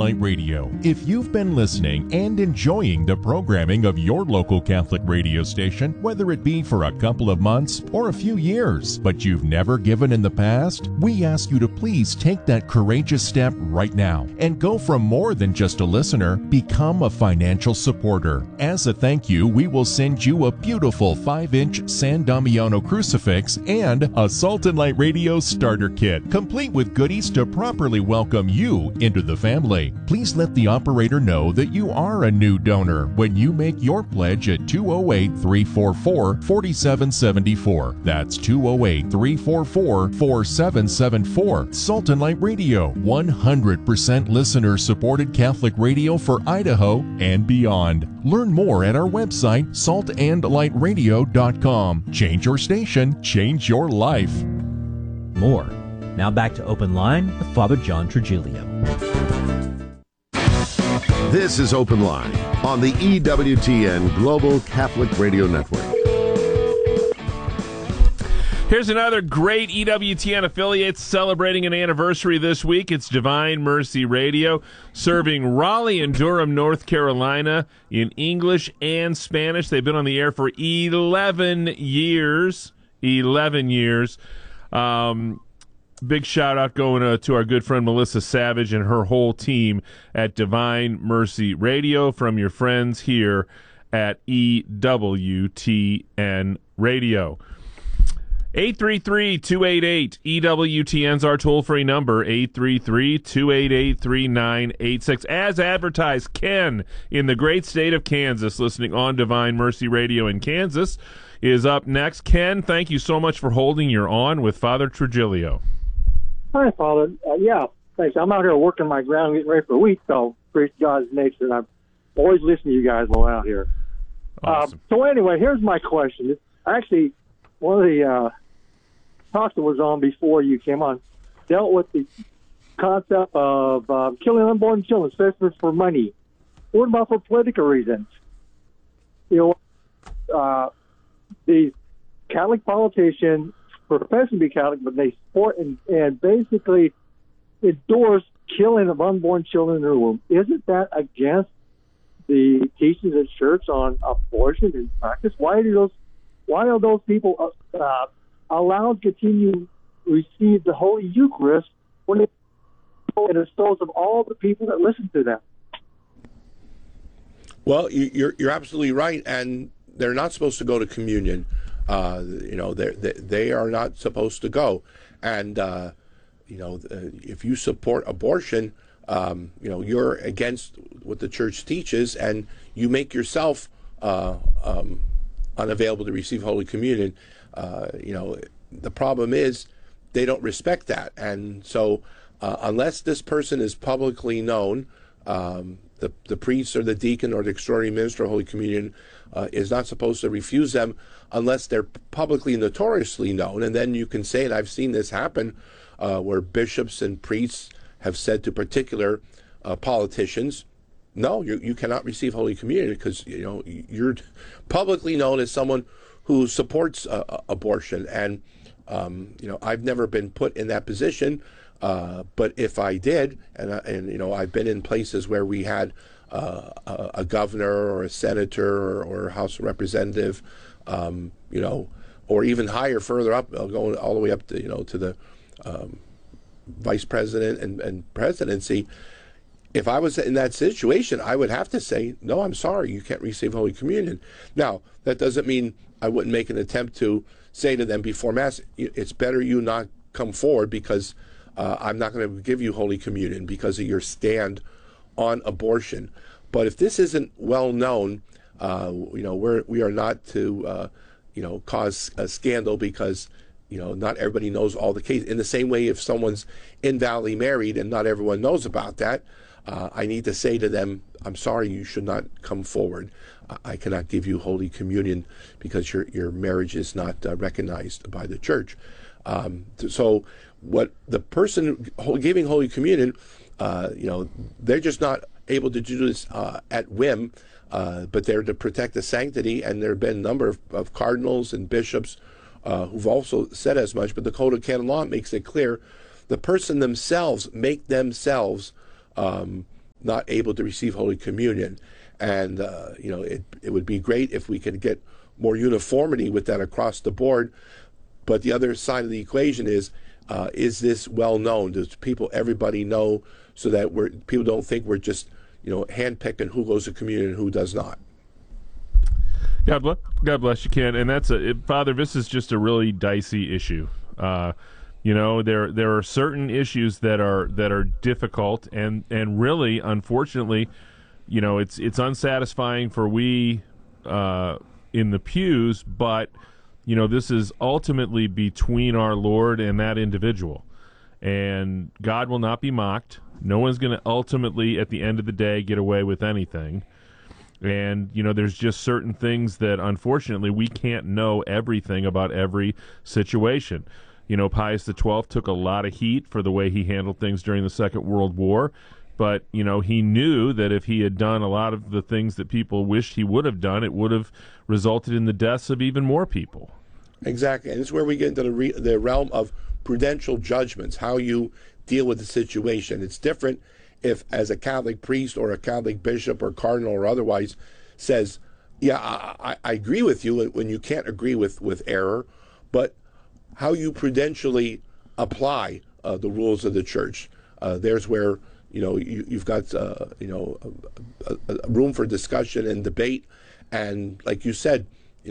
Light Radio. If you've been listening and enjoying the programming of your local Catholic radio station, whether it be for a couple of months or a few years, but you've never given in the past, we ask you to please take that courageous step right now and go from more than just a listener, become a financial supporter. As a thank you, we will send you a beautiful 5-inch San Damiano crucifix and a Salt and Light Radio starter kit, complete with goodies to properly welcome you into the family. Please let the operator know that you are a new donor when you make your pledge at 208-344-4774. That's 208-344-4774. Salt and Light Radio, 100% listener-supported Catholic radio for Idaho and beyond. Learn more at our website, saltandlightradio.com. Change your station, change your life. More. Now back to Open Line with Father John Trigilio. This is Open Line on the EWTN Global Catholic Radio Network. Here's another great EWTN affiliate celebrating an anniversary this week. It's Divine Mercy Radio, serving Raleigh and Durham, North Carolina in English and Spanish. They've been on the air for 11 years. 11 years. Big shout out going to our good friend Melissa Savage and her whole team at Divine Mercy Radio from your friends here at EWTN Radio. 833-288-EWTN's our toll-free number, 833-288-3986. As advertised, Ken in the great state of Kansas, listening on Divine Mercy Radio in Kansas, is up next. Ken, thank you so much for holding your On with Father Trigilio. Hi, Father. Yeah, thanks. I'm out here working my ground, getting ready for a week, so praise God's nature. And I'm always listening to you guys while out here. Awesome. So anyway, here's my question. Actually, one of the talks that was on before you came on dealt with the concept of killing unborn children, especially for money. What about for political reasons? You know, the Catholic politicians profess to be Catholic, but they support and basically endorse killing of unborn children in their womb. Isn't that against the teachings of the Church on abortion in practice? Why are those people allowed to continue to receive the Holy Eucharist when it in the souls of all the people that listen to them? Well, you're absolutely right, and they're not supposed to go to communion. They are not supposed to go, and if you support abortion, you're against what the Church teaches, and you make yourself unavailable to receive Holy Communion. The problem is they don't respect that, and so unless this person is publicly known, the priest or the deacon or the extraordinary minister of Holy Communion is not supposed to refuse them unless they're publicly notoriously known. And then you can say, and I've seen this happen, where bishops and priests have said to particular politicians, no, you cannot receive Holy Communion because you're publicly known as someone who supports abortion. And I've never been put in that position, but if I did, and I've been in places where we had a governor or a senator or a House of Representative, or even higher, further up, going all the way up to the vice president and presidency. If I was in that situation, I would have to say, no, I'm sorry, you can't receive Holy Communion. Now, that doesn't mean I wouldn't make an attempt to say to them before Mass, it's better you not come forward because I'm not going to give you Holy Communion because of your stand on abortion. But if this isn't well known, we are not to cause a scandal because not everybody knows all the cases. In the same way, if someone's invalidly married and not everyone knows about that, I need to say to them, I'm sorry, you should not come forward. I cannot give you Holy Communion because your marriage is not recognized by the Church. So what the person giving Holy Communion, they're just not able to do this at whim, but they're to protect the sanctity, and there have been a number of cardinals and bishops who've also said as much, but the Code of Canon Law makes it clear the person themselves make themselves not able to receive Holy Communion. And, it would be great if we could get more uniformity with that across the board. But the other side of the equation is this well known? Does everybody know, so that people don't think we're just, handpicking who goes to communion and who does not? God bless you, Ken. And Father, this is just a really dicey issue. There are certain issues that are difficult, and really, unfortunately, it's unsatisfying for we in the pews, but this is ultimately between our Lord and that individual, and God will not be mocked. No one's going to ultimately, at the end of the day, get away with anything. And, there's just certain things that, unfortunately, we can't know everything about every situation. Pius XII took a lot of heat for the way he handled things during the Second World War. But, he knew that if he had done a lot of the things that people wished he would have done, it would have resulted in the deaths of even more people. Exactly. And this is where we get into the realm of prudential judgments, how you deal with the situation. It's different if, as a Catholic priest or a Catholic bishop or cardinal or otherwise, says, yeah, I agree with you when you can't agree with error, but how you prudentially apply the rules of the church. There's where you've got a room for discussion and debate, and like you said,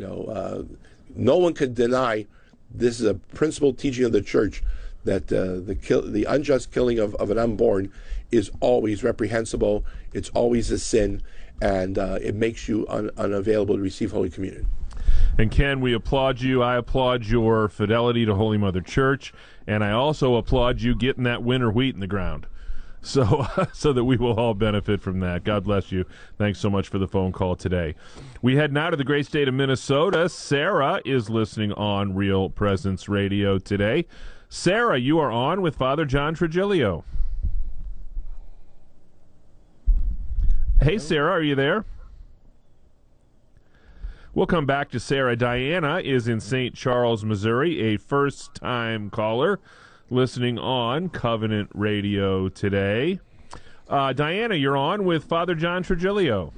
no one could deny this is a principal teaching of the church that the unjust killing of an unborn is always reprehensible. It's always a sin, and it makes you unavailable to receive Holy Communion. And Ken, we applaud you. I applaud your fidelity to Holy Mother Church, and I also applaud you getting that winter wheat in the ground, so that we will all benefit from that. God bless you. Thanks so much for the phone call today. We head now to the great state of Minnesota. Sarah is listening on Real Presence Radio today. Sarah, you are on with Father John Trigilio. Hey, Sarah, are you there? We'll come back to Sarah. Diana is in St. Charles, Missouri, a first-time caller listening on Covenant Radio today. Diana, you're on with Father John Trigilio.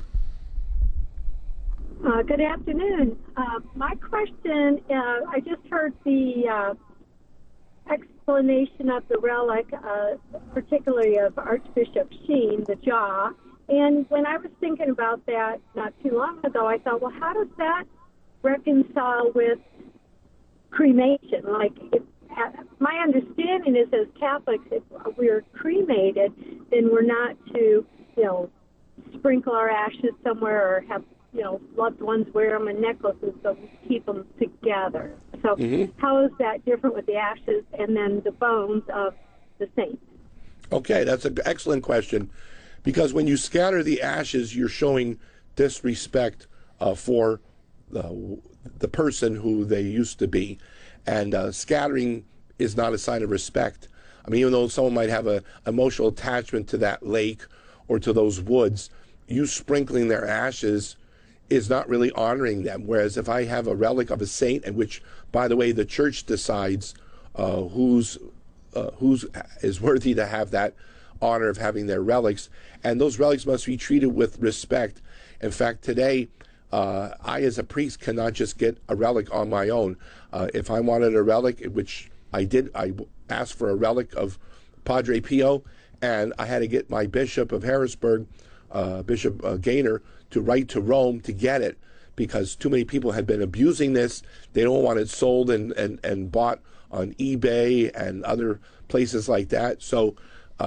Good afternoon. My question, I just heard the explanation of the relic, particularly of Archbishop Sheen, the jaw. And when I was thinking about that not too long ago, I thought, well, how does that reconcile with cremation? Like, my understanding is, as Catholics, if we're cremated, then we're not to, sprinkle our ashes somewhere or have, loved ones wear them in necklaces, so we keep them together. So how is that different with the ashes and then the bones of the saints? Okay, that's an excellent question. Because when you scatter the ashes, you're showing disrespect for the person who they used to be. And scattering is not a sign of respect. I mean, even though someone might have an emotional attachment to that lake or to those woods, you sprinkling their ashes is not really honoring them. Whereas if I have a relic of a saint, in which, by the way, the church decides who's is worthy to have that honor of having their relics, and those relics must be treated with respect. In fact, today, I as a priest cannot just get a relic on my own. If I wanted a relic, which I did, I asked for a relic of Padre Pio, and I had to get my Bishop of Harrisburg, Bishop Gaynor, to write to Rome to get it, because too many people had been abusing this. They don't want it sold and bought on eBay and other places like that. So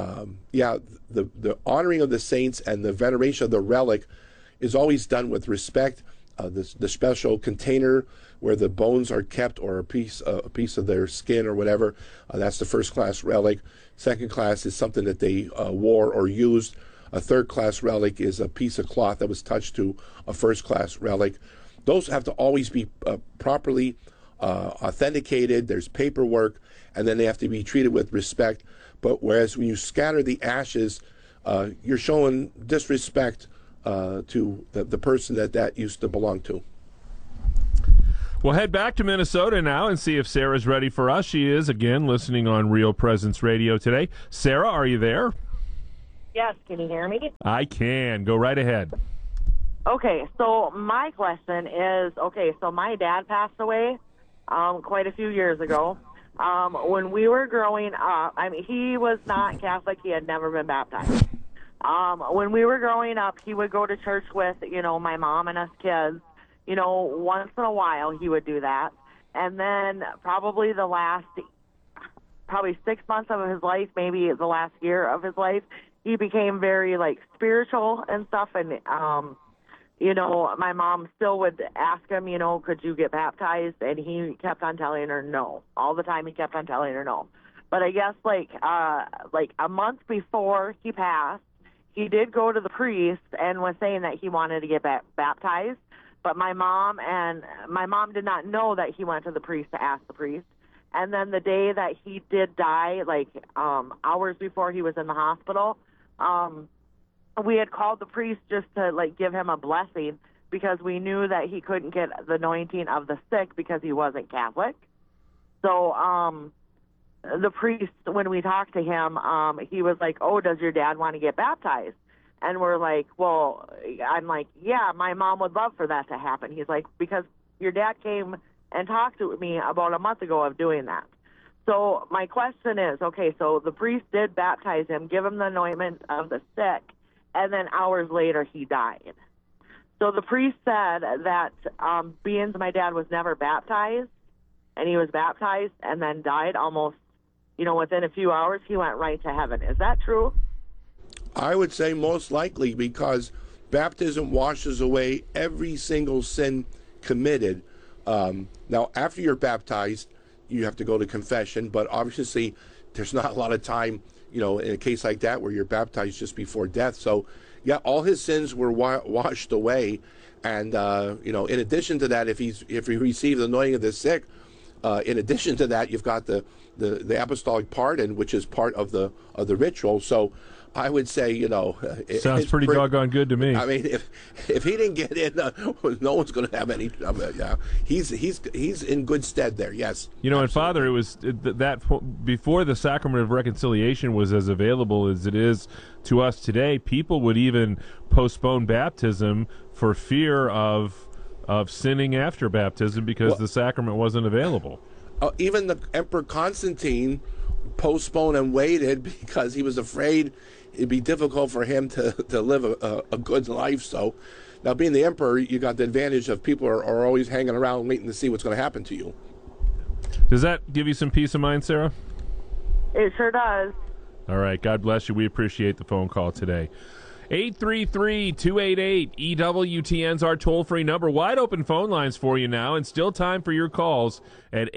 the honoring of the saints and the veneration of the relic is always done with respect. The special container where the bones are kept, or a piece of their skin or whatever, that's the first class relic. Second class is something that they wore or used. A third class relic is a piece of cloth that was touched to a first class relic. Those have to always be properly authenticated. There's paperwork, and then they have to be treated with respect. But whereas when you scatter the ashes, you're showing disrespect to the person that used to belong to. We'll head back to Minnesota now and see if Sarah's ready for us. She is, again, listening on Real Presence Radio today. Sarah, are you there? Yes, can you hear me? I can. Go right ahead. Okay, so my question is, so my dad passed away quite a few years ago. When we were growing up, I mean, he was not Catholic. He had never been baptized. When we were growing up, he would go to church with, my mom and us kids. Once in a while he would do that. And then probably 6 months of his life, maybe the last year of his life, he became very, spiritual and stuff. And, my mom still would ask him, could you get baptized? And he kept on telling her no. All the time he kept on telling her no. But I guess, a month before he passed, he did go to the priest and was saying that he wanted to get baptized. But my mom did not know that he went to the priest to ask the priest. And then the day that he did die, hours before he was in the hospital, we had called the priest just to give him a blessing because we knew that he couldn't get the anointing of the sick because he wasn't Catholic. So the priest, when we talked to him, he was like, "Oh, does your dad want to get baptized?" And we're like, "Well," I'm like, "Yeah, my mom would love for that to happen." He's like, "Because your dad came and talked to me about a month ago of doing that." So my question is, so the priest did baptize him, give him the anointment of the sick, and then hours later he died. So the priest said that being my dad was never baptized, and he was baptized and then died almost, within a few hours, he went right to heaven. Is that true? I would say most likely, because baptism washes away every single sin committed. Now, after you're baptized, you have to go to confession, but obviously there's not a lot of time, in a case like that where you're baptized just before death. So, yeah, all his sins were washed away. And, in addition to that, if he received the anointing of the sick, in addition to that, you've got the apostolic pardon, which is part of the ritual. So I would say, sounds pretty doggone good to me. I mean, if he didn't get in, no one's going to have any. Yeah, he's in good stead there. Yes. And Father, it was that before the sacrament of reconciliation was as available as it is to us today. People would even postpone baptism for fear of sinning after baptism because the sacrament wasn't available. Even the Emperor Constantine postponed and waited because he was afraid it'd be difficult for him to live a good life. So now, being the emperor, you got the advantage of people are always hanging around waiting to see what's going to happen to you. Does that give you some peace of mind, Sarah? It sure does. All right. God bless you. We appreciate the phone call today. 833-288-EWTN's our toll-free number. Wide open phone lines for you now, and still time for your calls at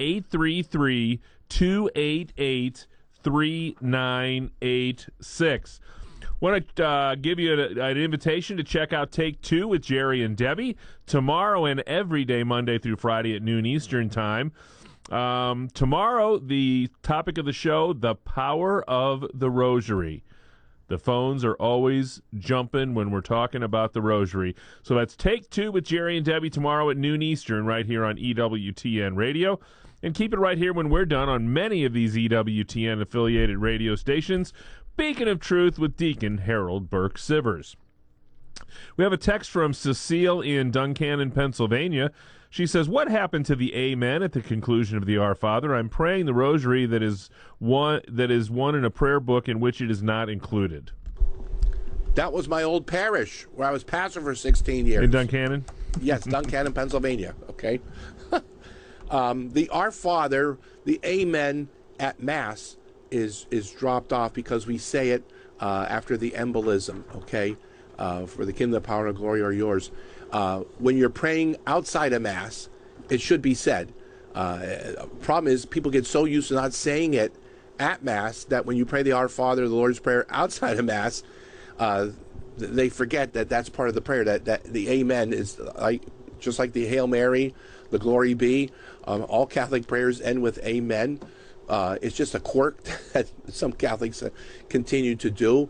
833-288-3986. Want to give you an invitation to check out Take Two with Jerry and Debbie tomorrow and every day, Monday through Friday at noon Eastern Time. Tomorrow, the topic of the show, the power of the rosary. The phones are always jumping when we're talking about the rosary. So that's Take Two with Jerry and Debbie tomorrow at noon Eastern right here on EWTN Radio. And keep it right here when we're done on many of these EWTN-affiliated radio stations. Beacon of Truth with Deacon Harold Burke Sivers. We have a text from Cecile in Duncannon, Pennsylvania. She says, "What happened to the Amen at the conclusion of the Our Father? I'm praying the rosary that is one in a prayer book in which it is not included." That was my old parish where I was pastor for 16 years. In Duncannon? Yes, Duncannon, Pennsylvania. Okay. The Our Father, the Amen at Mass is dropped off because we say it after the embolism, okay? For the kingdom, the power, and the glory are yours. When you're praying outside of Mass, it should be said. Problem is, people get so used to not saying it at Mass that when you pray the Our Father, the Lord's Prayer outside of Mass, they forget that that's part of the prayer, that the Amen is just like the Hail Mary, the Glory Be. All Catholic prayers end with Amen. It's just a quirk that some Catholics continue to do.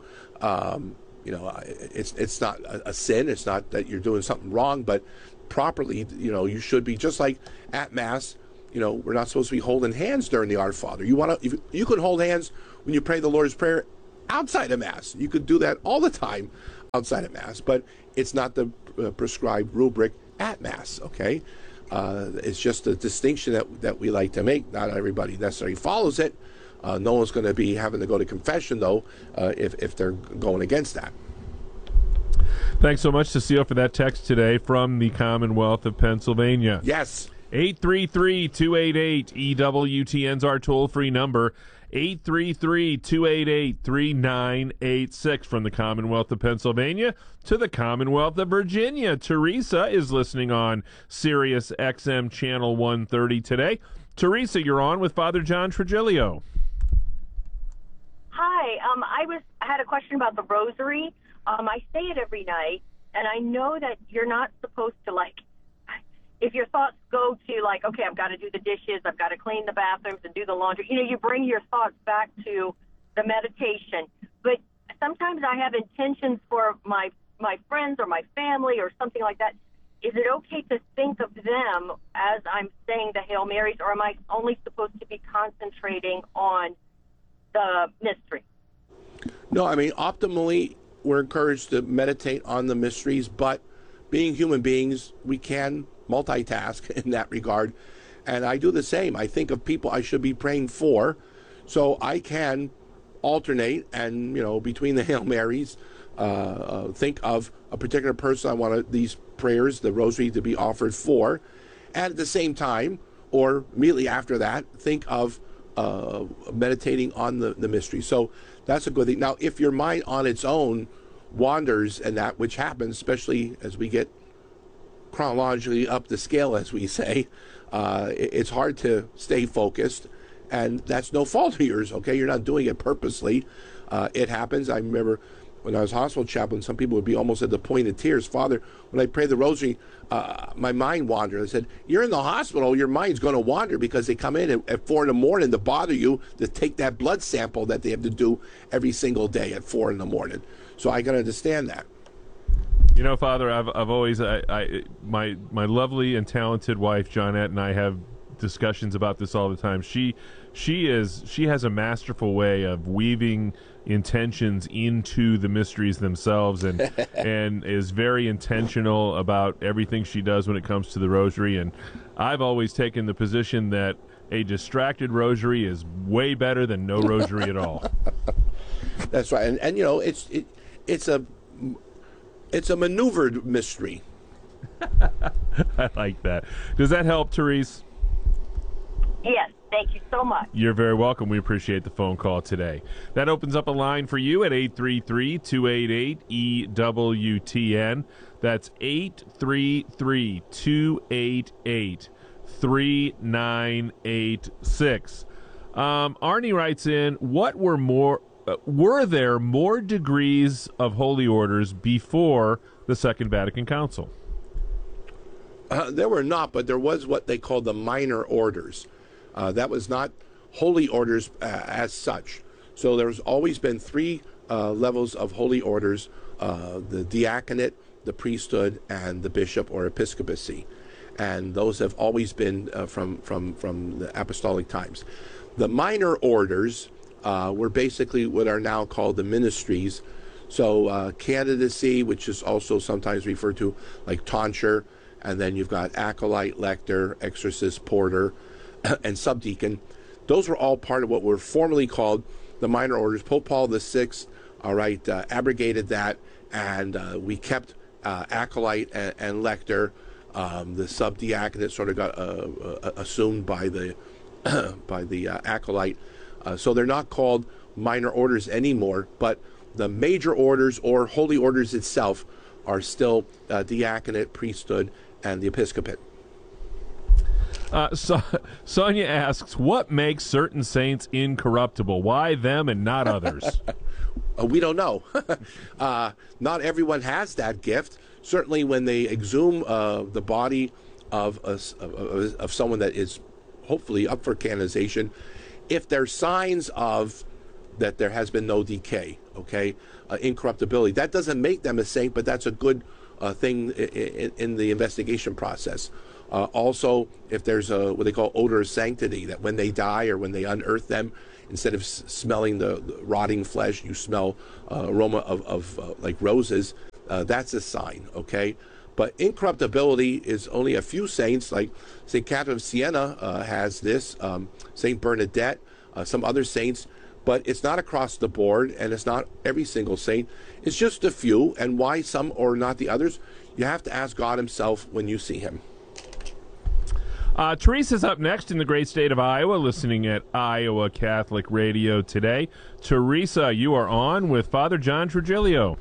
It's not a sin. It's not that you're doing something wrong, but properly, you should be just like at Mass. We're not supposed to be holding hands during the Our Father. You could hold hands when you pray the Lord's Prayer outside of Mass. You could do that all the time outside of Mass, but it's not the prescribed rubric at Mass, okay? It's just a distinction that we like to make. Not everybody necessarily follows it. No one's going to be having to go to confession, though, if they're going against that. Thanks so much, Cecile, for that text today from the Commonwealth of Pennsylvania. Yes. 833-288-EWTN's our toll-free number. 833-288-3986 from the Commonwealth of Pennsylvania to the Commonwealth of Virginia. Teresa is listening on Sirius XM Channel 130 today. Teresa, you're on with Father John Trigilio. Hi, I had a question about the rosary. I say it every night, and I know that you're not supposed to, if your thoughts go to, okay, I've got to do the dishes, I've got to clean the bathrooms and do the laundry, you bring your thoughts back to the meditation. But sometimes I have intentions for my friends or my family or something like that. Is it okay to think of them as I'm saying the Hail Marys, or am I only supposed to be concentrating on the mystery? No, I mean, optimally, we're encouraged to meditate on the mysteries, but being human beings, we can multitask in that regard. And I do the same. I think of people I should be praying for, so I can alternate and, between the Hail Marys, think of a particular person I want these prayers, the rosary, to be offered for. And at the same time, or immediately after that, think of meditating on the mystery. So that's a good thing. Now, if your mind on its own wanders, and that which happens, especially as we get chronologically up the scale, as we say, it's hard to stay focused, and that's no fault of yours, okay? You're not doing it purposely. It happens. I remember when I was hospital chaplain, some people would be almost at the point of tears. Father, when I pray the rosary, my mind wandered. I said, you're in the hospital, your mind's going to wander because they come in at 4 in the morning to bother you to take that blood sample that they have to do every single day at 4 in the morning. So I can understand that. Father, I've always my lovely and talented wife Johnette and I have discussions about this all the time. She has a masterful way of weaving intentions into the mysteries themselves, and and is very intentional about everything she does when it comes to the rosary. And I've always taken the position that a distracted rosary is way better than no rosary at all. That's right, and it's a maneuvered mystery. I like that. Does that help, Therese? Yes, thank you so much. You're very welcome. We appreciate the phone call today. That opens up a line for you at 833-288-EWTN. That's 833-288-3986. Arnie writes in, were there more degrees of holy orders before the Second Vatican Council? There were not, but there was what they called the minor orders. That was not holy orders as such. So there's always been 3 levels of holy orders, the diaconate, the priesthood, and the bishop or episcopacy. And those have always been from the apostolic times. The minor orders were basically what are now called the ministries. So candidacy, which is also sometimes referred to like tonsure, and then you've got acolyte, lector, exorcist, porter, and subdeacon. Those were all part of what were formerly called the minor orders. Pope Paul VI, abrogated that, and we kept acolyte and lector. The subdiaconate sort of got assumed by the acolyte. So they're not called minor orders anymore, but the major orders or holy orders itself are still diaconate, priesthood, and the episcopate. Sonia asks, what makes certain saints incorruptible? Why them and not others? We don't know. Not everyone has that gift. Certainly when they exhume the body of someone that is hopefully up for canonization, if there's signs of that there has been no decay, incorruptibility, that doesn't make them a saint, but that's a good thing in the investigation process. Also, if there's what they call odor of sanctity, that when they die or when they unearth them, instead of smelling the rotting flesh, you smell aroma of like roses. That's a sign, okay? But incorruptibility is only a few saints, like St. Catherine of Siena has this, St. Bernadette, some other saints, but it's not across the board, and it's not every single saint. It's just a few, and why some or not the others, you have to ask God himself when you see him. Teresa's up next in the great state of Iowa, listening at Iowa Catholic Radio today. Teresa, you are on with Father John Trigilio.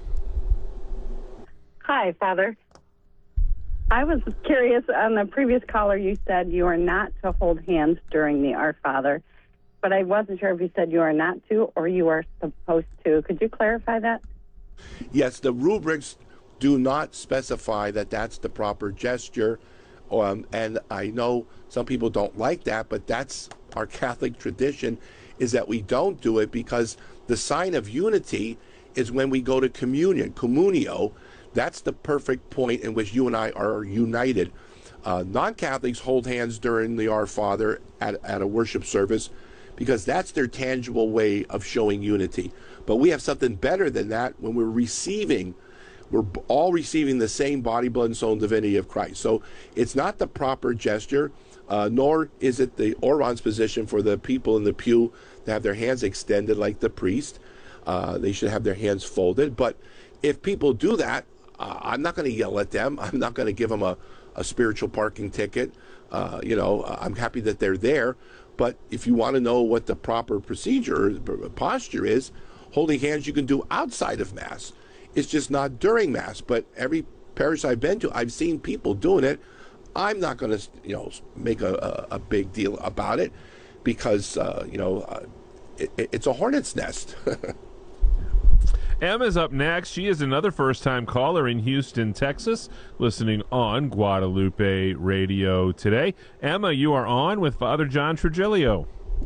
Hi, Father. I was curious, on the previous caller you said you are not to hold hands during the Our Father, but I wasn't sure if you said you are not to or you are supposed to. Could you clarify that? Yes, the rubrics do not specify that that's the proper gesture, and I know some people don't like that, but that's our Catholic tradition, is that we don't do it because the sign of unity is when we go to communion, communio. That's the perfect point in which you and I are united. Non-Catholics hold hands during the Our Father at a worship service because that's their tangible way of showing unity. But we have something better than that when we're all receiving the same body, blood, and soul and divinity of Christ. So it's not the proper gesture, nor is it the Orans position for the people in the pew to have their hands extended like the priest. They should have their hands folded. But if people do that, I'm not going to yell at them. I'm not going to give them a spiritual parking ticket. I'm happy that they're there. But if you want to know what the proper procedure, posture is, holding hands you can do outside of Mass. It's just not during Mass. But every parish I've been to, I've seen people doing it. I'm not going to, make a big deal about it because, it's a hornet's nest. Emma's up next. She is another first-time caller in Houston, Texas, listening on Guadalupe Radio today. Emma, you are on with Father John Trigilio.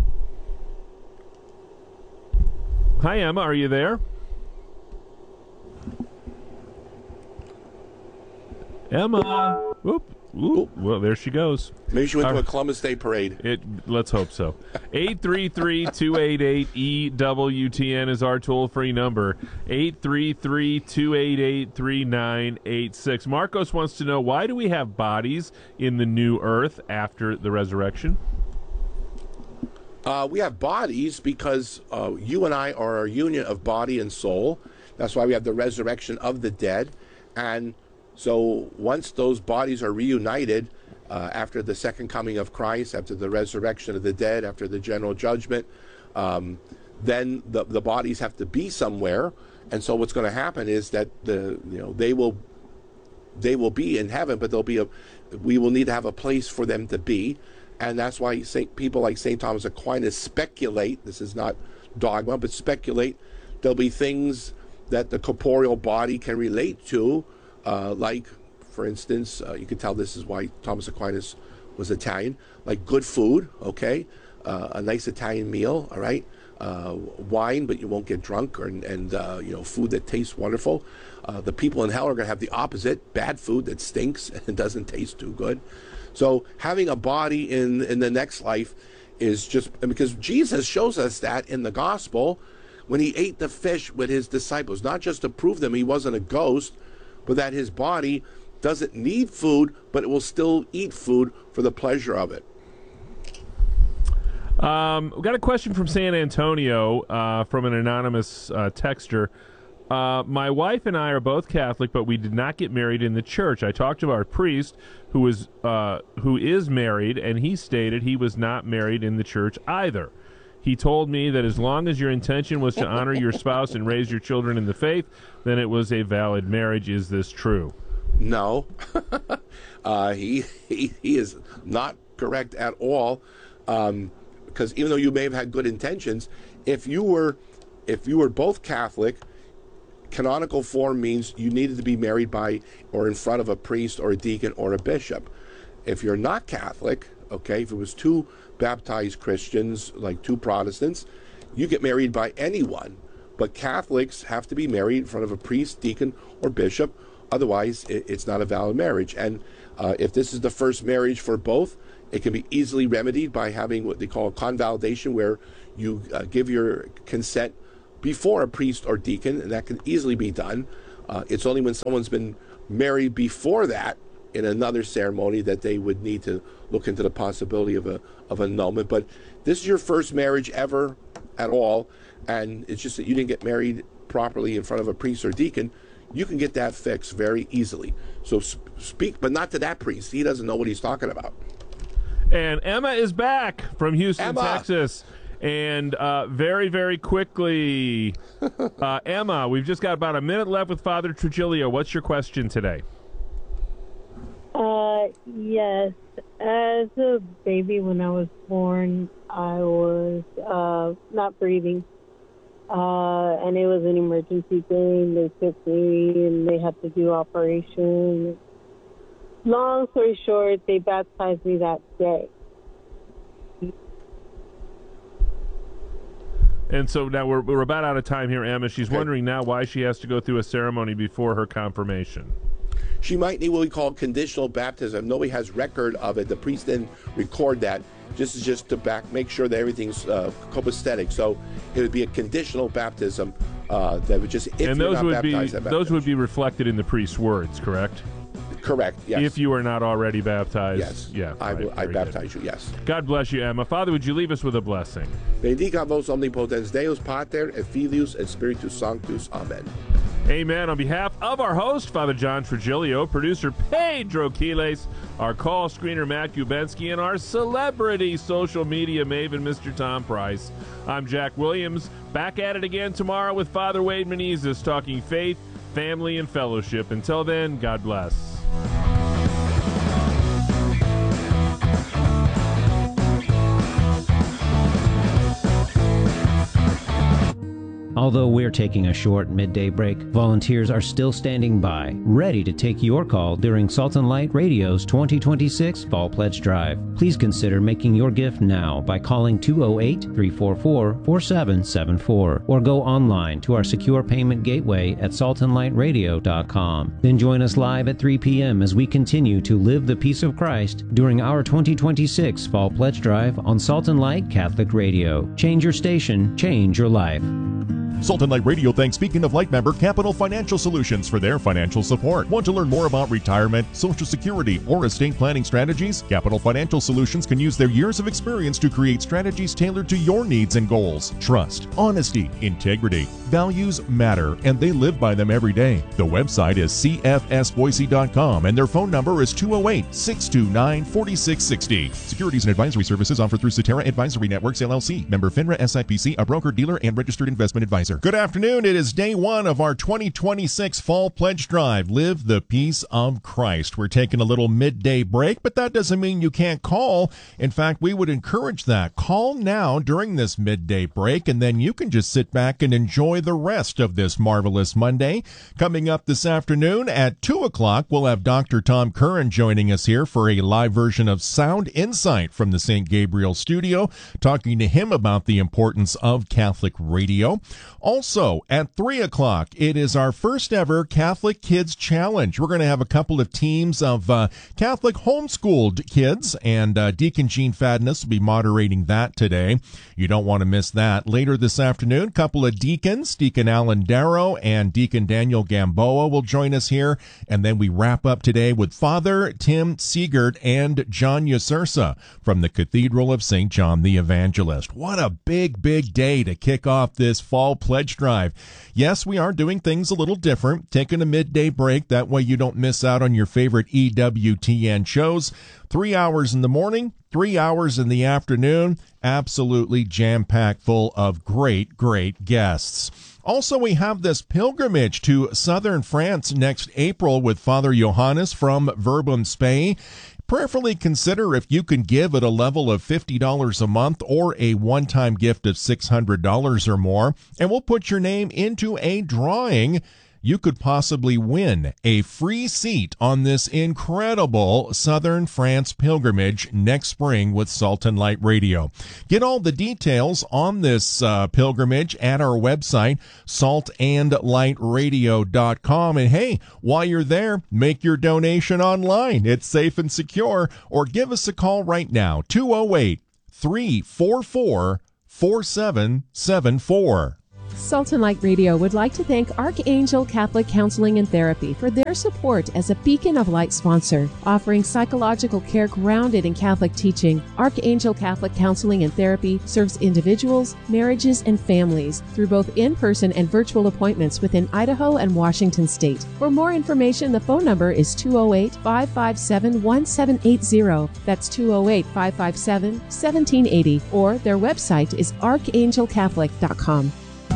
Hi, Emma. Are you there? Emma. Whoop. Ooh, well, there she goes. Maybe she went to a Columbus Day parade. Let's hope so. 833-288-EWTN is our toll-free number. 833-288-3986. Marcos wants to know, why do we have bodies in the new earth after the resurrection? We have bodies because you and I are a union of body and soul. That's why we have the resurrection of the dead. And so once those bodies are reunited after the second coming of Christ, after the resurrection of the dead, after the general judgment, then the bodies have to be somewhere. And so what's going to happen is that they will be in heaven, but we will need to have a place for them to be. And that's why people like St. Thomas Aquinas speculate, this is not dogma, but speculate there'll be things that the corporeal body can relate to, like, for instance, you can tell this is why Thomas Aquinas was Italian, like good food, okay, a nice Italian meal, all right, wine, but you won't get drunk, and food that tastes wonderful. The people in hell are going to have the opposite, bad food that stinks and doesn't taste too good. So having a body in the next life is just, because Jesus shows us that in the gospel when he ate the fish with his disciples, not just to prove them he wasn't a ghost, but that his body doesn't need food, but it will still eat food for the pleasure of it. We got a question from San Antonio from an anonymous texter. My wife and I are both Catholic, but we did not get married in the church. I talked to our priest, who is married, and he stated he was not married in the church either. He told me that as long as your intention was to honor your spouse and raise your children in the faith, then it was a valid marriage. Is this true? No. He is not correct at all, because even though you may have had good intentions, if you were both Catholic, canonical form means you needed to be married by or in front of a priest or a deacon or a bishop. If you're not Catholic, okay, if it was two baptized Christians, like two Protestants, you get married by anyone. But Catholics have to be married in front of a priest, deacon, or bishop. Otherwise, it's not a valid marriage. And if this is the first marriage for both, It can be easily remedied by having what they call a convalidation, where you give your consent before a priest or deacon, and that can easily be done. It's only when someone's been married before that in another ceremony that they would need to look into the possibility of annulment. But this is your first marriage ever at all, and it's just that you didn't get married properly in front of a priest or deacon. You can get that fixed very easily. So speak, but not to that priest. He doesn't know what he's talking about. And Emma is back from Houston, Texas. And very, very quickly, Emma, we've just got about a minute left with Father Trujillo. What's your question today? Yes. As a baby, when I was born, I was not breathing. And it was an emergency thing. They took me and they had to do operation. Long story short, they baptized me that day. And so now we're about out of time here, Emma. She's wondering now why she has to go through a ceremony before her confirmation. She might need what we call conditional baptism. Nobody has record of it. The priest didn't record that. This is just to make sure that everything's copacetic. So it would be a conditional baptism that would just, if and you're those not would baptized, be those would be reflected in the priest's words, correct? Correct, yes. If you are not already baptized. Yes. Yeah. I baptize you, yes. God bless you, Emma. Father, would you leave us with a blessing? Benedicat vos omnipotens Deus Pater et Filius et Spiritus Sanctus. Amen. Amen. On behalf of our host, Father John Trujillo, producer Pedro Quiles, our call screener Matt Gubensky, and our celebrity social media maven, Mr. Tom Price, I'm Jack Williams. Back at it again tomorrow with Father Wade Menezes, talking faith, family, and fellowship. Until then, God bless. Although we're taking a short midday break, volunteers are still standing by, ready to take your call during Salt and Light Radio's 2026 Fall Pledge Drive. Please consider making your gift now by calling 208-344-4774 or go online to our secure payment gateway at saltandlightradio.com. Then join us live at 3 p.m. as we continue to live the peace of Christ during our 2026 Fall Pledge Drive on Salt and Light Catholic Radio. Change your station, change your life. Salt and Light Radio thanks Beacon of Light member Capital Financial Solutions for their financial support. Want to learn more about retirement, Social Security, or estate planning strategies? Capital Financial Solutions can use their years of experience to create strategies tailored to your needs and goals. Trust, honesty, integrity, values matter, and they live by them every day. The website is cfsboise.com, and their phone number is 208-629-4660. Securities and advisory services offered through Cetera Advisory Networks, LLC. Member FINRA SIPC, a broker-dealer and registered investment advisor. Good afternoon. It is day one of our 2026 Fall Pledge Drive. Live the peace of Christ. We're taking a little midday break, but that doesn't mean you can't call. In fact, we would encourage that. Call now during this midday break, and then you can just sit back and enjoy the rest of this marvelous Monday. Coming up this afternoon at 2 o'clock, we'll have Dr. Tom Curran joining us here for a live version of Sound Insight from the St. Gabriel studio, talking to him about the importance of Catholic radio. Also, at 3 o'clock, it is our first ever Catholic Kids Challenge. We're going to have a couple of teams of Catholic homeschooled kids, and Deacon Gene Fadness will be moderating that today. You don't want to miss that. Later this afternoon, a couple of deacons, Deacon Alan Darrow and Deacon Daniel Gamboa will join us here, and then we wrap up today with Father Tim Siegert and John Yasursa from the Cathedral of St. John the Evangelist. What a big, big day to kick off this Fall Pledge Drive. Yes, we are doing things a little different, taking a midday break. That way you don't miss out on your favorite EWTN shows. 3 hours in the morning, 3 hours in the afternoon, absolutely jam-packed full of great, great guests. Also, we have this pilgrimage to southern France next April with Father Johannes from Verbum Spei. Prayerfully consider if you can give at a level of $50 a month or a one-time gift of $600 or more, and we'll put your name into a drawing. you could possibly win a free seat on this incredible Southern France pilgrimage next spring with Salt and Light Radio. Get all the details on this pilgrimage at our website, saltandlightradio.com. And hey, while you're there, make your donation online. It's safe and secure. Or give us a call right now, 208-344-4774. Salt and Light Radio would like to thank Archangel Catholic Counseling and Therapy for their support as a Beacon of Light sponsor, offering psychological care grounded in Catholic teaching. Archangel Catholic Counseling and Therapy serves individuals, marriages, and families through both in-person and virtual appointments within Idaho and Washington State. For more information, the phone number is 208-557-1780. That's 208-557-1780. Or their website is archangelcatholic.com.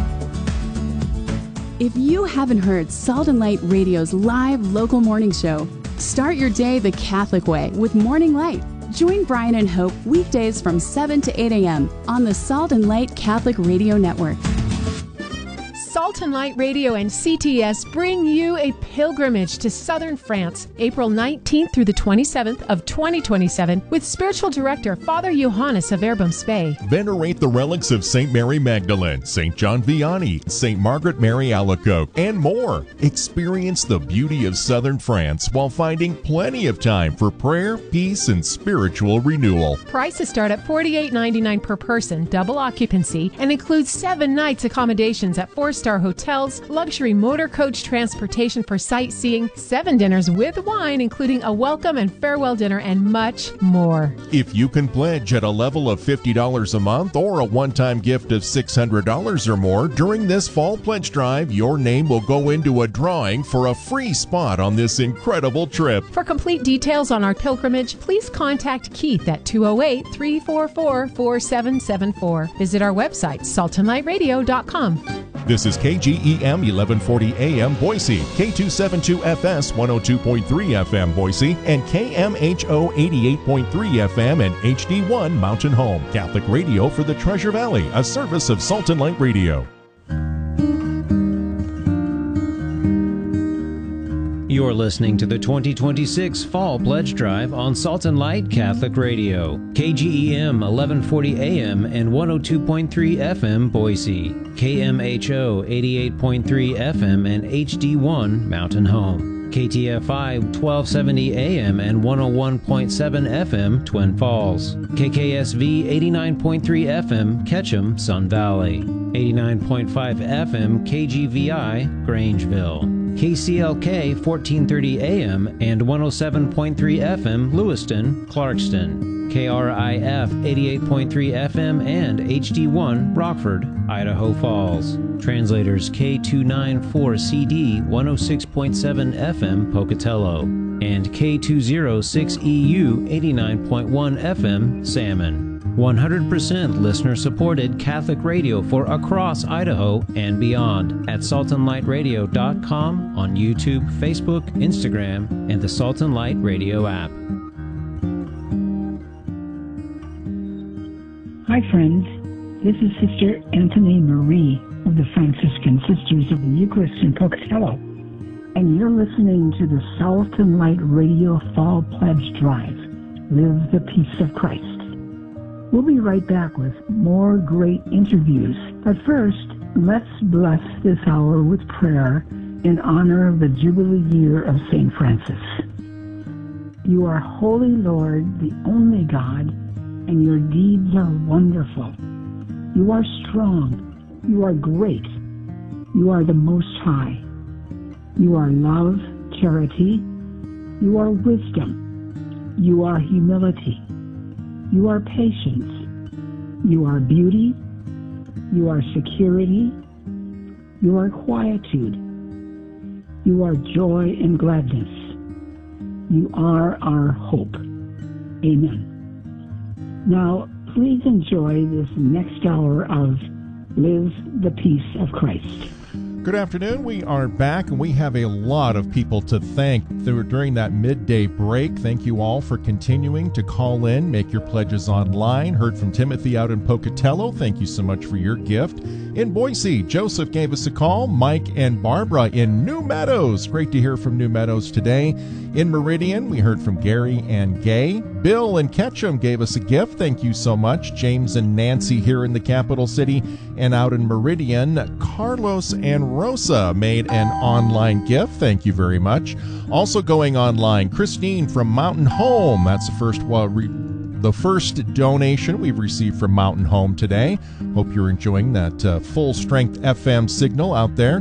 If you haven't heard Salt and Light Radio's live local morning show, start your day the Catholic way with Morning Light. Join Brian and Hope weekdays from 7 to 8 a.m. on the Salt and Light Catholic Radio Network. Salt and Light Radio and CTS bring you a pilgrimage to southern France, April 19th through the 27th of 2027, with spiritual director Father Johannes of Verbum Spey. Venerate the relics of St. Mary Magdalene, St. John Vianney, St. Margaret Mary Alacoque, and more. Experience the beauty of southern France while finding plenty of time for prayer, peace, and spiritual renewal. Prices start at $48.99 per person, double occupancy, and includes 7 nights accommodations at 4-star hotels, luxury motor coach transportation for sightseeing, 7 dinners with wine, including a welcome and farewell dinner, and much more. If you can pledge at a level of $50 a month or a one-time gift of $600 or more during this fall pledge drive, your name will go into a drawing for a free spot on this incredible trip. For complete details on our pilgrimage, please contact Keith at 208-344-4774. Visit our website, saltandlightradio.com. This is KGEM 1140 AM Boise, K272FS 102.3 FM Boise, and KMHO 88.3 FM and HD1 Mountain Home. Catholic radio for the Treasure Valley, a service of Salt and Light Radio. You're listening to the 2026 Fall Pledge Drive on Salt and Light Catholic Radio, KGEM 1140 AM and 102.3 FM Boise, KMHO 88.3 FM and HD1 Mountain Home, KTFI 1270 AM and 101.7 FM Twin Falls, KKSV 89.3 FM Ketchum Sun Valley, 89.5 FM KGVI Grangeville, KCLK 1430 AM and 107.3 FM Lewiston, Clarkston, KRIF 88.3 FM and HD1 Rockford, Idaho Falls. Translators K294CD 106.7 FM Pocatello and K206EU 89.1 FM Salmon. 100% listener-supported Catholic radio for across Idaho and beyond at saltandlightradio.com on YouTube, Facebook, Instagram, and the Salt and Light Radio app. Hi, friends. This is Sister Anthony Marie of the Franciscan Sisters of the Eucharist in Pocatello, and you're listening to the Salt and Light Radio Fall Pledge Drive. Live the peace of Christ. We'll be right back with more great interviews. But first, let's bless this hour with prayer in honor of the Jubilee year of St. Francis. You are holy, Lord, the only God, and your deeds are wonderful. You are strong. You are great. You are the Most High. You are love, charity. You are wisdom. You are humility. You are patience. You are beauty. You are security. You are quietude. You are joy and gladness. You are our hope. Amen. Now, please enjoy this next hour of Live the Peace of Christ. Good afternoon. We are back, and we have a lot of people to thank during that midday break. Thank you all for continuing to call in, make your pledges online. Heard from Timothy out in Pocatello. Thank you so much for your gift. In Boise, Joseph gave us a call. Mike and Barbara in New Meadows. Great to hear from New Meadows today. In Meridian, we heard from Gary and Gay. Bill and Ketchum gave us a gift. Thank you so much. James and Nancy here in the capital city. And out in Meridian, Carlos and Rosa made an online gift. Thank you very much. Also going online, Christine from Mountain Home. That's the first donation we've received from Mountain Home today. Hope you're enjoying that full-strength FM signal out there,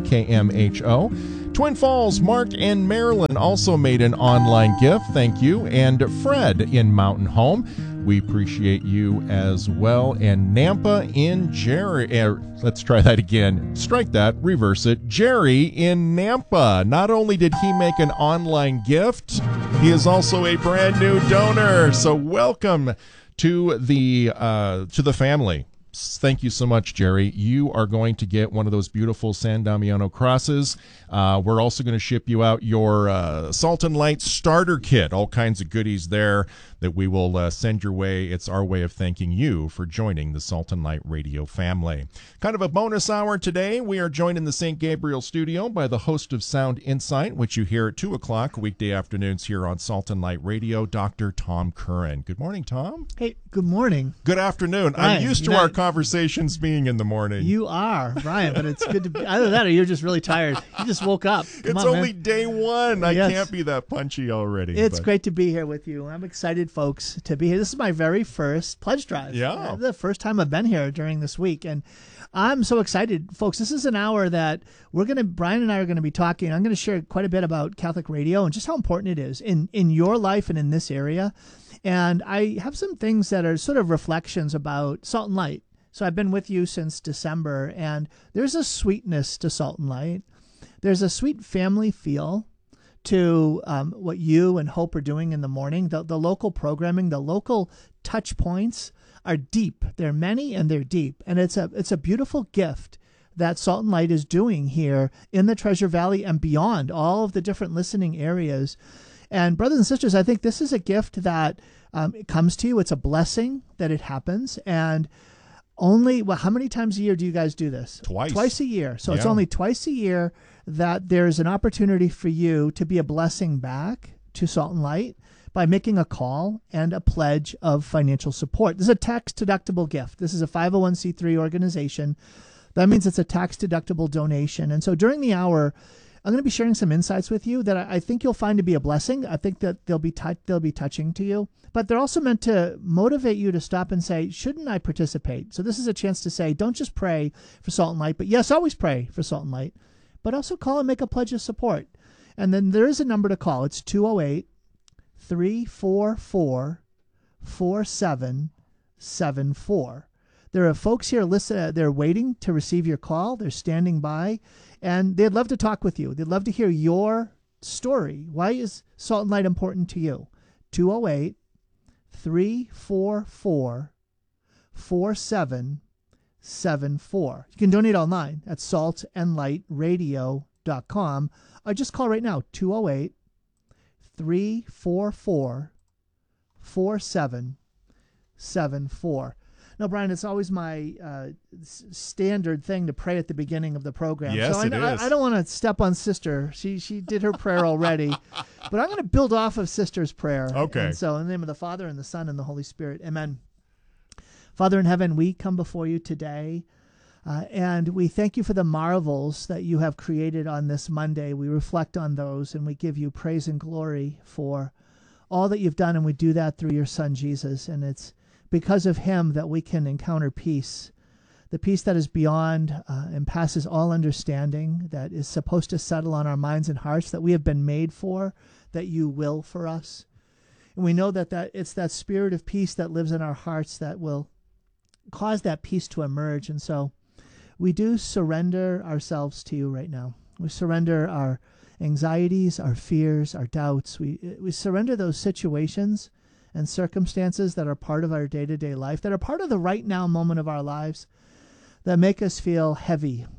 KMHO. Twin Falls, Mark and Marilyn also made an online gift. Thank you. And Fred in Mountain Home. We appreciate you as well. And Nampa in Jerry. Let's try that again. Strike that. Reverse it. Jerry in Nampa. Not only did he make an online gift, he is also a brand new donor. So welcome to the family. Thank you so much, Jerry. You are going to get one of those beautiful San Damiano crosses. We're also going to ship you out your Salt and Light starter kit. All kinds of goodies there that we will send your way. It's our way of thanking you for joining the Salt and Light Radio family. Kind of a bonus hour today. We are joined in the St. Gabriel studio by the host of Sound Insight, which you hear at 2 o'clock weekday afternoons here on Salt and Light Radio, Dr. Tom Curran. Good morning, Tom. Hey, good morning. Good afternoon. Brian, I'm used to our conversations being in the morning. You are, Brian, but it's good to be. Either that or you're just really tired. You just woke up. It's only day one. I can't be that punchy already. It's great to be here with you. I'm excited, folks, to be here. This is my very first pledge drive. Yeah. The first time I've been here during this week. And I'm so excited. Folks, this is an hour that Brian and I are going to be talking. I'm going to share quite a bit about Catholic radio and just how important it is in your life and in this area. And I have some things that are sort of reflections about Salt and Light. So I've been with you since December, and there's a sweetness to Salt and Light. There's a sweet family feel to what you and Hope are doing in the morning. The local programming, the local touch points are deep. They're many and they're deep. And it's a beautiful gift that Salt and Light is doing here in the Treasure Valley and beyond, all of the different listening areas. And brothers and sisters, I think this is a gift that it comes to you. It's a blessing that it happens. And how many times a year do you guys do this? Twice a year. So it's only twice a year that there's an opportunity for you to be a blessing back to Salt and Light by making a call and a pledge of financial support. This is a tax-deductible gift. This is a 501c3 organization. That means it's a tax-deductible donation. And so during the hour, I'm going to be sharing some insights with you that I think you'll find to be a blessing. I think that they'll be touching to you. But they're also meant to motivate you to stop and say, shouldn't I participate? So this is a chance to say, don't just pray for Salt and Light, but yes, always pray for Salt and Light, but also call and make a pledge of support. And then there is a number to call. It's 208-344-4774. There are folks here they're waiting to receive your call. They're standing by, and they'd love to talk with you. They'd love to hear your story. Why is Salt and Light important to you? 208-344-4774. You can donate online at saltandlightradio.com, or just call right now, 208-344-4774. No, Brian, it's always my standard thing to pray at the beginning of the program. Yes, so it is. I don't want to step on Sister. She did her prayer already. But I'm going to build off of Sister's prayer. Okay. And so in the name of the Father, and the Son, and the Holy Spirit. Amen. Father in heaven, we come before you today, and we thank you for the marvels that you have created on this Monday. We reflect on those, and we give you praise and glory for all that you've done, and we do that through your Son, Jesus. And it's because of him that we can encounter peace, the peace that is beyond and passes all understanding, that is supposed to settle on our minds and hearts, that we have been made for, that you will for us. And we know that it's that spirit of peace that lives in our hearts that will cause that peace to emerge. And so we do surrender ourselves to you right now. We surrender our anxieties, our fears, our doubts. We surrender those situations and circumstances that are part of our day-to-day life, that are part of the right now moment of our lives, that make us feel heavy,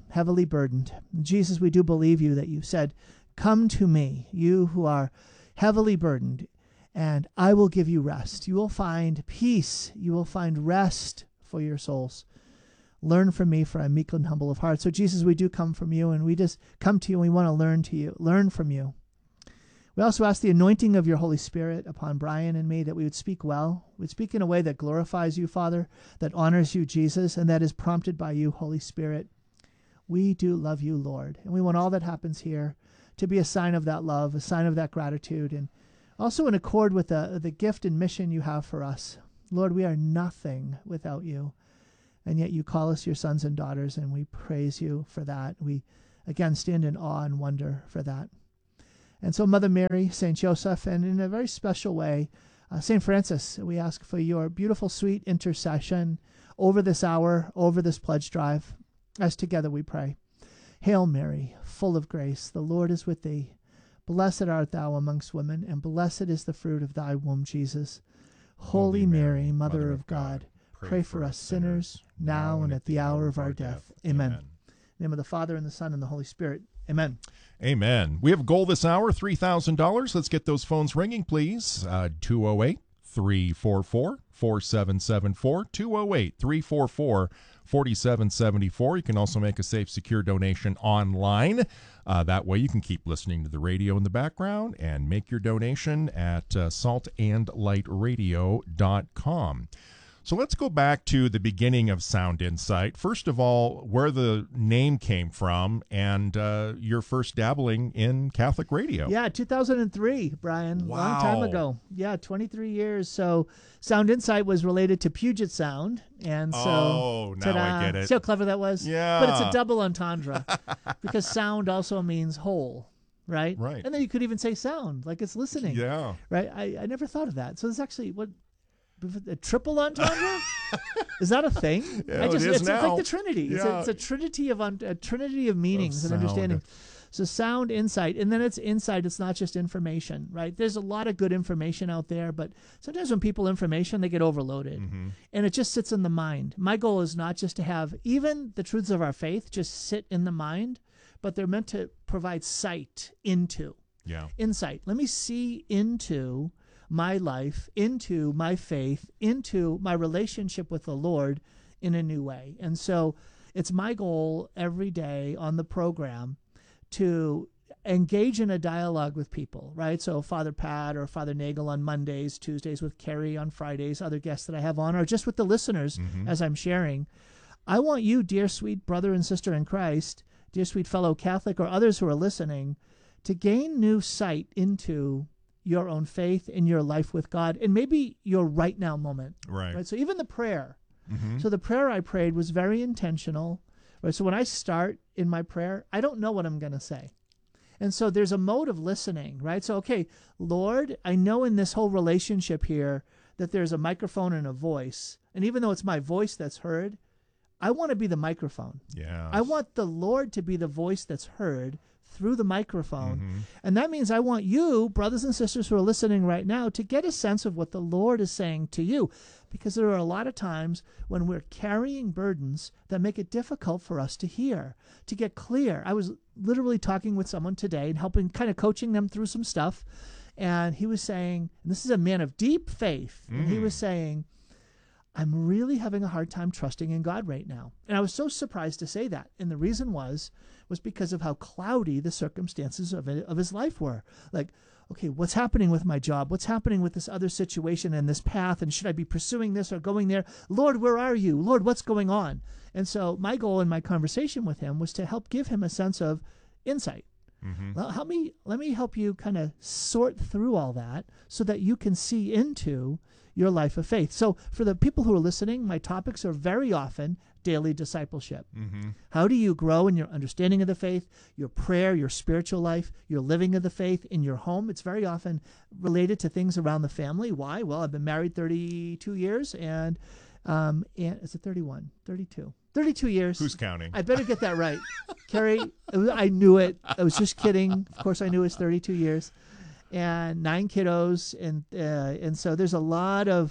heavily burdened. Jesus, we do believe you that you said, come to me, you who are heavily burdened, and I will give you rest. You will find peace. You will find rest for your souls. Learn from me, for I'm meek and humble of heart. So Jesus, we do come from you, and we just come to you, and we want to learn from you. We also ask the anointing of your Holy Spirit upon Brian and me, that we would speak well, we'd speak in a way that glorifies you, Father, that honors you, Jesus, and that is prompted by you, Holy Spirit. We do love you, Lord, and we want all that happens here to be a sign of that love, a sign of that gratitude, and also in accord with the gift and mission you have for us. Lord, we are nothing without you, and yet you call us your sons and daughters, and we praise you for that. We, again, stand in awe and wonder for that. And so, Mother Mary, St. Joseph, and in a very special way, St. Francis, we ask for your beautiful, sweet intercession over this hour, over this pledge drive, as together we pray. Hail Mary, full of grace, the Lord is with thee. Blessed art thou amongst women, and blessed is the fruit of thy womb, Jesus. Holy Mary, Mother of God, pray for us sinners, now and at the hour of our death. Amen. In the name of the Father, and the Son, and the Holy Spirit. Amen. Amen. We have a goal this hour, $3,000. Let's get those phones ringing, please. 208-344-4774, 208-344-4774. You can also make a safe, secure donation online. That way you can keep listening to the radio in the background and make your donation at saltandlightradio.com. So let's go back to the beginning of Sound Insight. First of all, where the name came from and your first dabbling in Catholic radio. Yeah, 2003, Brian. Wow. Long time ago. Yeah, 23 years. So Sound Insight was related to Puget Sound. And so, now I get it. See how clever that was? Yeah. But it's a double entendre because sound also means whole. Right? Right. And then you could even say sound, like it's listening. Yeah. Right? I never thought of that. So there's actually a triple entendre? Is that a thing? Yeah, it's now. like the Trinity. Yeah. It's a trinity of meanings and understanding. So Sound Insight, and then it's insight. It's not just information, right? There's a lot of good information out there, but sometimes when people information, they get overloaded, and it just sits in the mind. My goal is not just to have even the truths of our faith just sit in the mind, but they're meant to provide sight into, insight. Let me see into my life, into my faith, into my relationship with the Lord in a new way. And so it's my goal every day on the program to engage in a dialogue with people, right? So Father Pat or Father Nagel on Mondays, Tuesdays with Carrie on Fridays, other guests that I have on, or just with the listeners as I'm sharing. I want you, dear sweet brother and sister in Christ, dear sweet fellow Catholic, or others who are listening, to gain new sight into your own faith in your life with God, and maybe your right now moment. Right. So even the prayer. So the prayer I prayed was very intentional. Right. So when I start in my prayer, I don't know what I'm going to say. And so there's a mode of listening, right? So, okay, Lord, I know in this whole relationship here that there's a microphone and a voice. And even though it's my voice that's heard, I want to be the microphone. Yeah. I want the Lord to be the voice that's heard through the microphone. And that means I want you, brothers and sisters who are listening right now, to get a sense of what the Lord is saying to you. Because there are a lot of times when we're carrying burdens that make it difficult for us to hear, to get clear. I was literally talking with someone today and helping, kind of coaching them through some stuff. And he was saying, and this is a man of deep faith, and he was saying, I'm really having a hard time trusting in God right now. And I was so surprised to say that. And the reason was because of how cloudy the circumstances of his life were. Like, okay, what's happening with my job? What's happening with this other situation and this path? And should I be pursuing this or going there? Lord, where are you? Lord, what's going on? And so my goal in my conversation with him was to help give him a sense of insight. Well, let me help you kind of sort through all that so that you can see into your life of faith. So for the people who are listening, my topics are very often daily discipleship. How do you grow in your understanding of the faith, your prayer, your spiritual life, your living of the faith in your home? It's very often related to things around the family. Why? Well, I've been married 32 years and is it 31? 32. 32 years. Who's counting? I better get that right. Carrie, I knew it. I was just kidding. Of course, I knew it was 32 years. And 9 kiddos. And so there's a lot of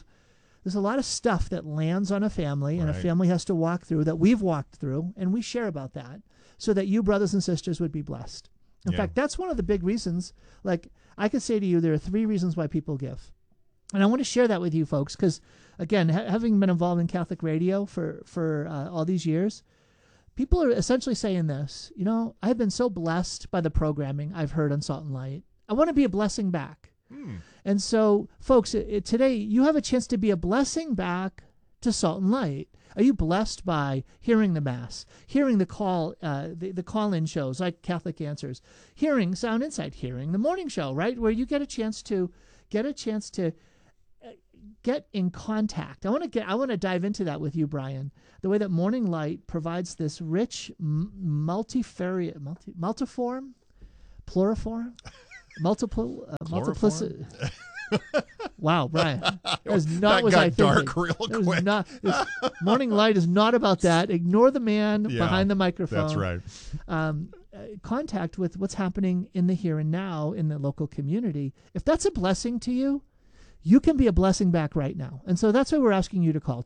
stuff that lands on a family and a family has to walk through that we've walked through, and we share about that. so that you, brothers and sisters, would be blessed. In fact, that's one of the big reasons. Like, I could say to you, there are 3 reasons why people give. And I want to share that with you folks because, again, having been involved in Catholic radio for all these years, people are essentially saying this, I've been so blessed by the programming I've heard on Salt and Light. I want to be a blessing back. And so, folks, today you have a chance to be a blessing back to Salt and Light. Are you blessed by hearing the Mass, hearing the call-in shows like Catholic Answers, hearing Sound Insight, hearing the morning show, right, where you get a chance to get in contact? I want to dive into that with you, Brian. The way that Morning Light provides this rich, multiform, pluriform, multiplicity. Wow, Brian, that was not what I think. Dark real quick. Morning Light is not about that. Ignore the man behind the microphone. That's right. Contact with what's happening in the here and now in the local community. If that's a blessing to you, you can be a blessing back right now. And so that's why we're asking you to call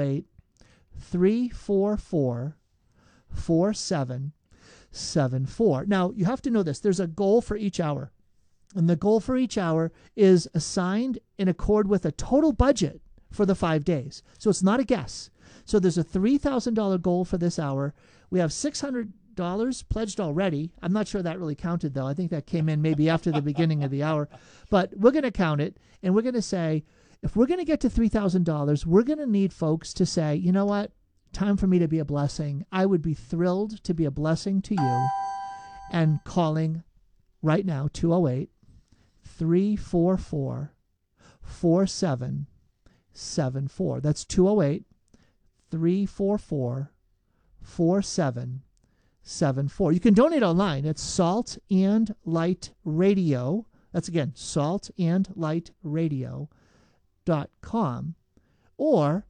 208-344-4774. Now, you have to know this. There's a goal for each hour. And the goal for each hour is assigned in accord with a total budget for the 5 days. So it's not a guess. So there's a $3,000 goal for this hour. We have $600 pledged already. I'm not sure that really counted, though. I think that came in maybe after the beginning of the hour. But we're going to count it, and we're going to say, if we're going to get to $3,000, we're going to need folks to say, you know what? Time for me to be a blessing. I would be thrilled to be a blessing to you. And calling right now, 208-344-4774. That's 208-344-4774. You can donate online. It's Salt and Light Radio. That's again, saltandlightradio.com or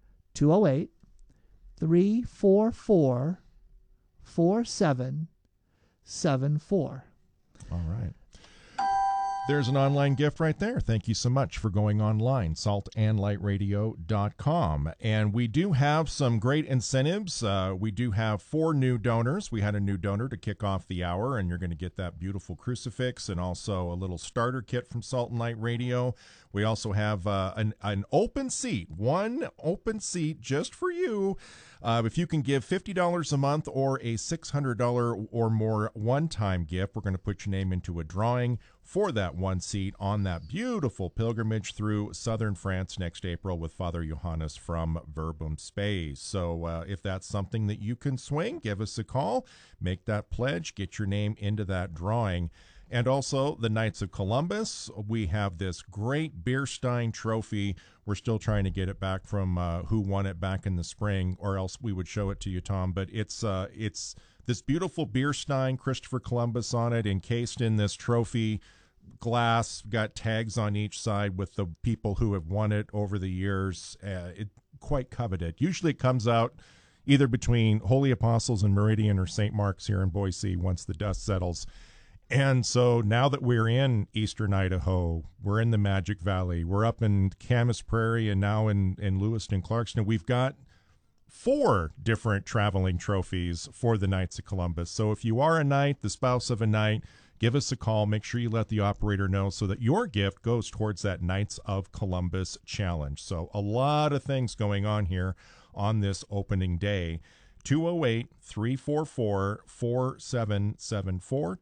208-344-4774. All right. There's an online gift right there. Thank you so much for going online, saltandlightradio.com. And we do have some great incentives. We do have 4 new donors. We had a new donor to kick off the hour, and you're going to get that beautiful crucifix and also a little starter kit from Salt and Light Radio. We also have an open seat, one open seat just for you. If you can give $50 a month or a $600 or more one-time gift, we're going to put your name into a drawing for that one seat on that beautiful pilgrimage through southern France next April with Father Johannes from Verbum Space. So if that's something that you can swing, give us a call, make that pledge, get your name into that drawing. And also the Knights of Columbus, we have this great Bierstein trophy. We're still trying to get it back from who won it back in the spring, or else we would show it to you, Tom. But it's this beautiful Bierstein, Christopher Columbus on it, encased in this trophy glass, got tags on each side with the people who have won it over the years. Quite coveted. Usually it comes out either between Holy Apostles and Meridian or St. Mark's here in Boise once the dust settles. And so now that we're in eastern Idaho, we're in the Magic Valley, we're up in Camas Prairie, and now in Lewiston, Clarkston, we've got 4 different traveling trophies for the Knights of Columbus. So if you are a knight, the spouse of a knight, give us a call. Make sure you let the operator know so that your gift goes towards that Knights of Columbus challenge. So a lot of things going on here on this opening day. 208-344-4774,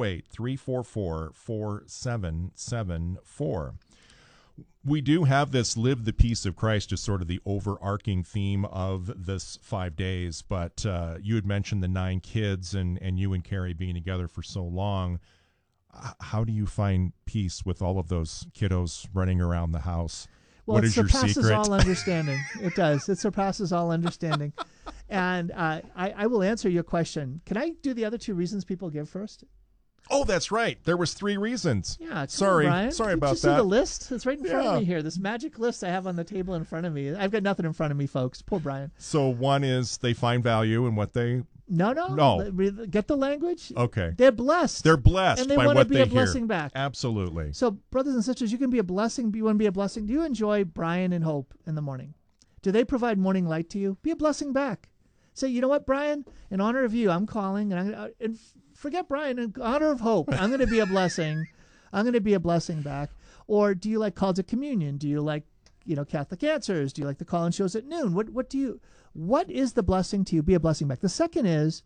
208-344-4774. We do have this Live the Peace of Christ as sort of the overarching theme of this 5 days, but you had mentioned the 9 kids and you and Carrie being together for so long. How do you find peace with all of those kiddos running around the house? Well, what it is your surpasses secret? all understanding. It does. It surpasses all understanding. And I will answer your question. Can I do the other 2 reasons people give first? Oh, that's right. There was 3 reasons. Yeah. Sorry Brian. Sorry Did about you see that. the list? It's right in front of me here. This magic list I have on the table in front of me. I've got nothing in front of me, folks. Poor Brian. So one is they find value in what they... No. Get the language? Okay. They're blessed. They're blessed and they by want what to be they a blessing hear. back. Absolutely. So, brothers and sisters, you can be a blessing. You want to be a blessing? Do you enjoy Brian and Hope in the morning? Do they provide morning light to you? Be a blessing back. Say, you know what, Brian? In honor of you, I'm calling, and forget Brian. In honor of Hope, I'm going to be a blessing. I'm going to be a blessing back. Or do you like calls at communion? Do you like, Catholic Answers? Do you like the call-in shows at noon? What is the blessing to you? Be a blessing back. The second is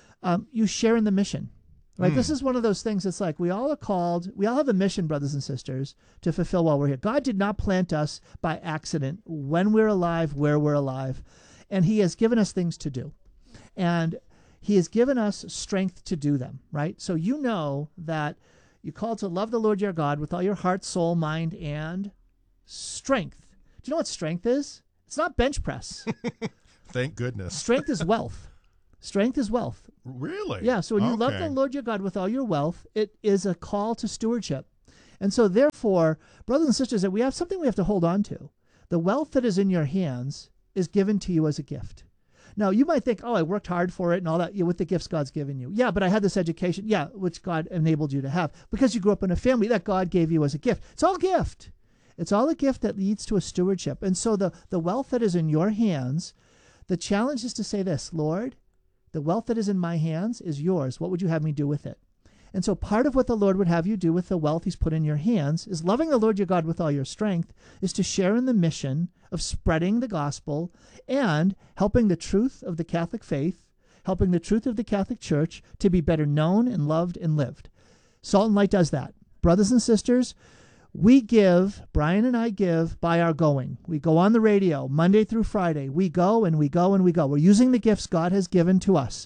you share in the mission. Right? This is one of those things that's like we all are called, we all have a mission, brothers and sisters, to fulfill while we're here. God did not plant us by accident when we're alive, where we're alive. And he has given us things to do. And he has given us strength to do them, right? So you know that you're called to love the Lord your God with all your heart, soul, mind, and strength. Do you know what strength is? It's not bench press. Thank goodness. Strength is wealth. Strength is wealth. Really? Yeah, so when you love the Lord your God with all your wealth, it is a call to stewardship. And so therefore, brothers and sisters, that we have something we have to hold on to. The wealth that is in your hands is given to you as a gift. Now, you might think, I worked hard for it and all that, with the gifts God's given you. Yeah, but I had this education, which God enabled you to have because you grew up in a family that God gave you as a gift. It's all gift. It's all a gift that leads to a stewardship. And so the wealth that is in your hands, the challenge is to say this, Lord, the wealth that is in my hands is yours. What would you have me do with it? And so part of what the Lord would have you do with the wealth he's put in your hands is loving the Lord your God with all your strength, is to share in the mission of spreading the gospel and helping the truth of the Catholic faith, helping the truth of the Catholic Church to be better known and loved and lived. Salt and Light does that. Brothers and sisters, we give, Brian and I give by our going. We go on the radio Monday through Friday. We go and we go and we go. We're using the gifts God has given to us.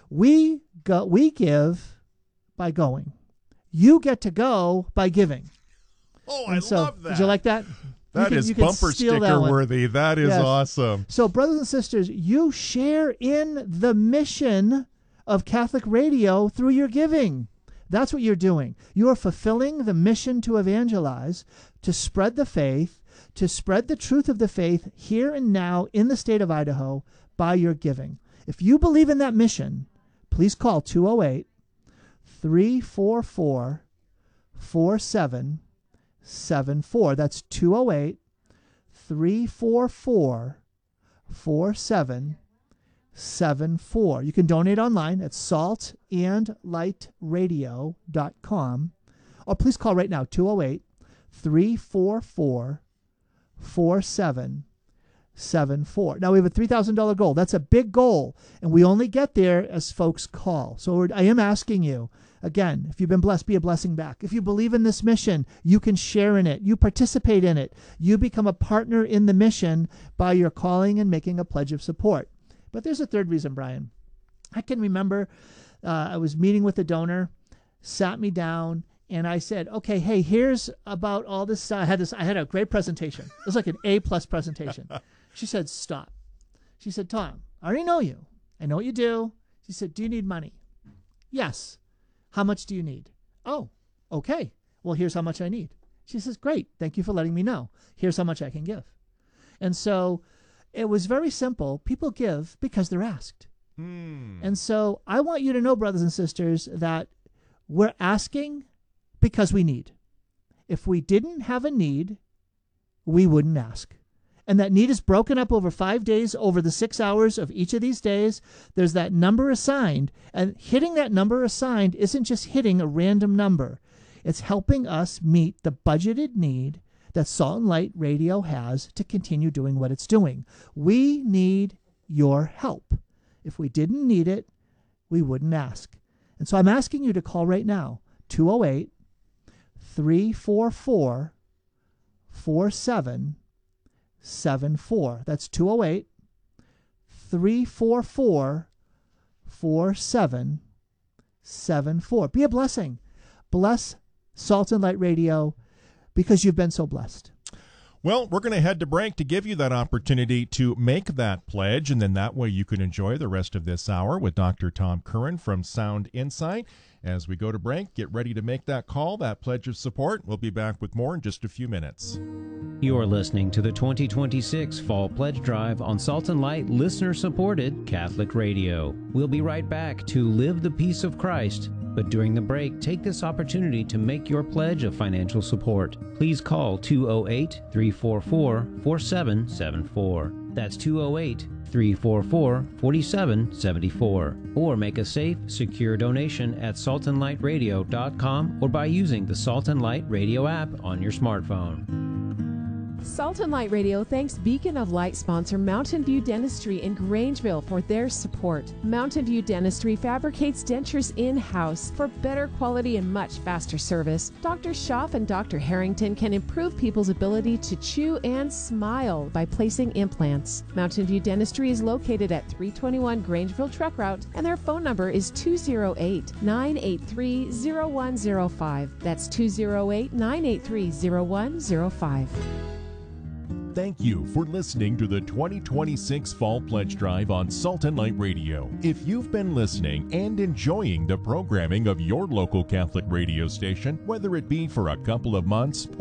We give by going. You get to go by giving. Oh, I love that. Did you like that? That is bumper sticker worthy. That is awesome. So, brothers and sisters, you share in the mission of Catholic Radio through your giving. That's what you're doing. You are fulfilling the mission to evangelize, to spread the faith, to spread the truth of the faith here and now in the state of Idaho by your giving. If you believe in that mission, please call 208-344-4774. That's 208-344-4774. You can donate online at saltandlightradio.com, or please call right now, 208-344-4774. Now, we have a $3,000 goal. That's a big goal, and we only get there as folks call. So I am asking you, again, if you've been blessed, be a blessing back. If you believe in this mission, you can share in it. You participate in it. You become a partner in the mission by your calling and making a pledge of support. But there's a third reason, Brian. I can remember I was meeting with a donor, sat me down, and I said, okay, hey, here's about all this. I had a great presentation. It was like an A+ presentation. She said, stop. She said, Tom, I already know you. I know what you do. She said, do you need money? Yes. How much do you need? Oh, okay. Well, here's how much I need. She says, great. Thank you for letting me know. Here's how much I can give. And so it was very simple. People give because they're asked. And so I want you to know, brothers and sisters, that we're asking because we need. If we didn't have a need, we wouldn't ask. And that need is broken up over 5 days, over the 6 hours of each of these days. There's that number assigned. And hitting that number assigned isn't just hitting a random number. It's helping us meet the budgeted need that Salt and Light Radio has to continue doing what it's doing. We need your help. If we didn't need it, we wouldn't ask. And so I'm asking you to call right now, 208-344-4774. That's 208-344-4774. Be a blessing. Bless Salt and Light Radio because you've been so blessed. Well, we're going to head to break to give you that opportunity to make that pledge, and then that way you can enjoy the rest of this hour with Dr. Tom Curran from Sound Insight. As we go to break, get ready to make that call, that pledge of support. We'll be back with more in just a few minutes. You're listening to the 2026 Fall Pledge Drive on Salt and Light listener-supported Catholic Radio. We'll be right back to live the peace of Christ. But during the break, take this opportunity to make your pledge of financial support. Please call 208-344-4774. That's 208-344-4774. 888-344-4774 or make a safe, secure donation at saltandlightradio.com or by using the Salt and Light Radio app on your smartphone. Salt and Light Radio thanks Beacon of Light sponsor Mountain View Dentistry in Grangeville for their support. Mountain View Dentistry fabricates dentures in-house for better quality and much faster service. Dr. Schaff and Dr. Harrington can improve people's ability to chew and smile by placing implants. Mountain View Dentistry is located at 321 Grangeville Truck Route, and their phone number is 208-983-0105. That's 208-983-0105. Thank you for listening to the 2026 Fall Pledge Drive on Salt and Light Radio. If you've been listening and enjoying the programming of your local Catholic radio station, whether it be for a couple of months